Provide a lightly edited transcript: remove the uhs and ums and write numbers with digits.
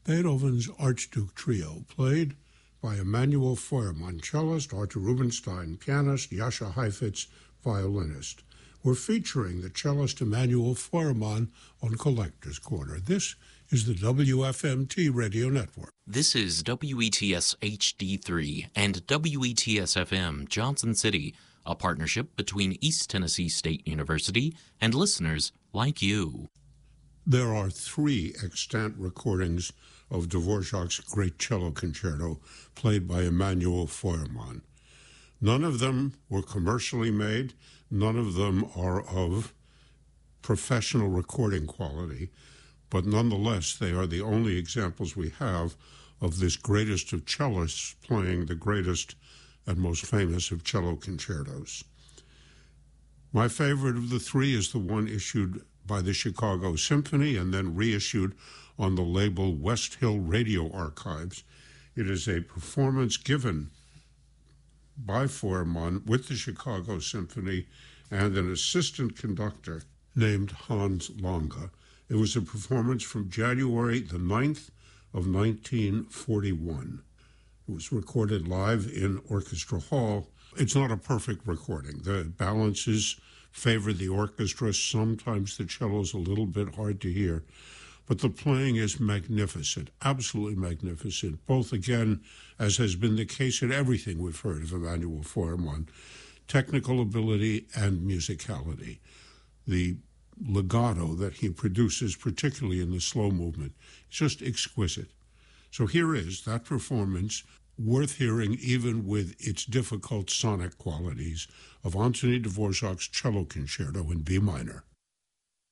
Beethoven's Archduke Trio, played by Emanuel Feuermann, cellist, Arthur Rubinstein, pianist, Jascha Heifetz, violinist. We're featuring the cellist Emanuel Feuermann on Collector's Corner. This is the WFMT Radio Network. This is WETS HD3 and WETS FM Johnson City, a partnership between East Tennessee State University and listeners like you. There are 3 extant recordings of Dvorak's Great Cello Concerto played by Emanuel Feuermann. None of them were commercially made. None of them are of professional recording quality, but nonetheless, they are the only examples we have of this greatest of cellists playing the greatest and most famous of cello concertos. My favorite of the 3 is the one issued by the Chicago Symphony and then reissued on the label West Hill Radio Archives. It is a performance given by Feuermann with the Chicago Symphony and an assistant conductor named Hans Lange. It was a performance from January the 9th of 1941. It was recorded live in Orchestra Hall. It's not a perfect recording. The balances favor the orchestra. Sometimes the cello's a little bit hard to hear. But the playing is magnificent, absolutely magnificent, both, again, as has been the case in everything we've heard of Emanuel Feuermann, technical ability and musicality. The legato that he produces, particularly in the slow movement, is just exquisite. So here is that performance, worth hearing even with its difficult sonic qualities, of Anthony Dvorak's Cello Concerto in B minor.